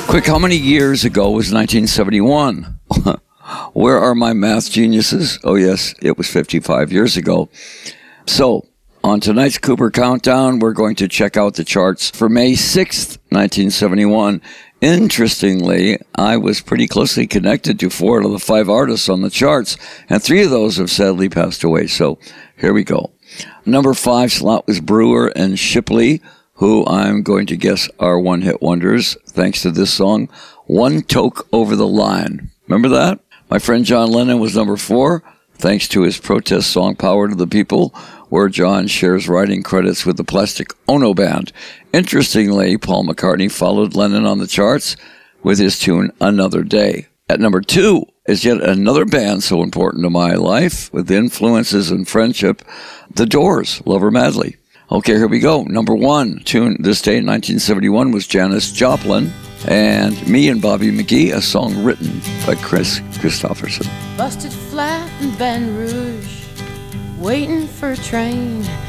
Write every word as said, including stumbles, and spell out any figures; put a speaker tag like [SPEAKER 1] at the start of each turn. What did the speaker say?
[SPEAKER 1] Quick, how many years ago was nineteen seventy-one? Where are my math geniuses? Oh, yes, it was fifty-five years ago. So, on tonight's Cooper Countdown, we're going to check out the charts for May sixth, nineteen seventy-one. Interestingly, I was pretty closely connected to four of the five artists on the charts, and three of those have sadly passed away. So, here we go. Number five slot was Brewer and Shipley, who I'm going to guess are one-hit wonders, thanks to this song, One Toke Over the Line. Remember that? My friend John Lennon was number four, thanks to his protest song, Power to the People, where John shares writing credits with the Plastic Ono Band. Interestingly, Paul McCartney followed Lennon on the charts with his tune, Another Day. At number two is yet another band so important to my life, with influences and friendship, The Doors, Lover Madly. Okay, here we go. Number one tune this day in nineteen seventy-one was Janis Joplin and Me and Bobby McGee, a song written by Chris Christopherson.
[SPEAKER 2] Busted flat in Baton Rouge, waiting for a train.